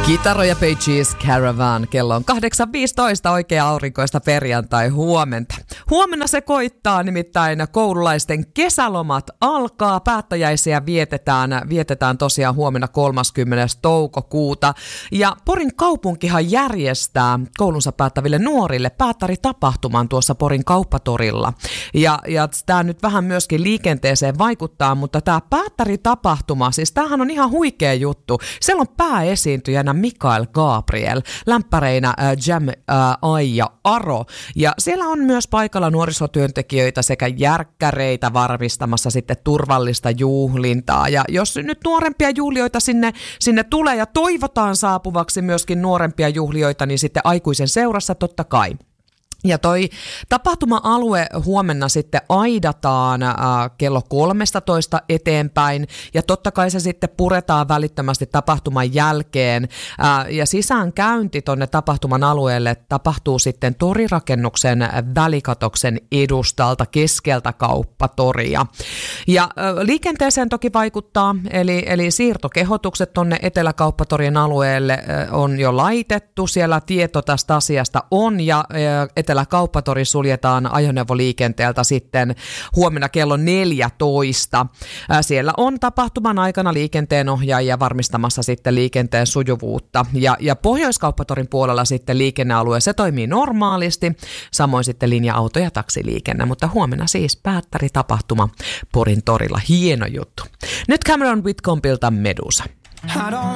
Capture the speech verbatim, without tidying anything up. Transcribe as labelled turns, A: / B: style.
A: Kitaro ja Pages Caravan. Kello on kahdeksan viisitoista, oikea aurinkoista perjantai huomenta. Huomenna se koittaa, nimittäin koululaisten kesälomat alkaa. Päättäjäisiä vietetään, vietetään tosiaan huomenna kolmaskymmenes toukokuuta. Ja Porin kaupunkihan järjestää koulunsa päättäville nuorille päättäritapahtuman tuossa Porin kauppatorilla. Ja, ja tämä nyt vähän myöskin liikenteeseen vaikuttaa, mutta tämä päättäritapahtuma, siis tämähän on ihan huikea juttu. Siellä on pääesiintyjänä Mikael Gabriel, lämpäreinä äh, Jam, äh, Ai ja Aro. Ja siellä on myös paikalla nuorisotyöntekijöitä sekä järkkäreitä varmistamassa sitten turvallista juhlintaa. Ja jos nyt nuorempia juhlijoita sinne, sinne tulee ja toivotaan saapuvaksi myöskin nuorempia juhlijoita, niin sitten aikuisen seurassa totta kai. Ja toi tapahtuma-alue huomenna sitten aidataan äh, kello kolmetoista eteenpäin ja totta kai se sitten puretaan välittömästi tapahtuman jälkeen äh, ja sisäänkäynti tonne tapahtuman alueelle tapahtuu sitten torirakennuksen välikatoksen edustalta keskeltä kauppatoria. Ja äh, liikenteeseen toki vaikuttaa, eli, eli siirtokehotukset tonne Eteläkauppatorien alueelle äh, on jo laitettu, siellä tieto tästä asiasta on ja äh, Etelä-Kauppatori suljetaan ajoneuvoliikenteeltä sitten huomenna kello neljätoista. Siellä on tapahtuman aikana liikenteenohjaajia varmistamassa sitten liikenteen sujuvuutta. Ja, ja Pohjoiskauppatorin puolella sitten liikennealue, se toimii normaalisti, samoin sitten linja-auto- ja taksiliikenne, mutta huomenna siis päättäritapahtuma Porin torilla. Hieno juttu. Nyt Cameron Whitcombilta Medusa.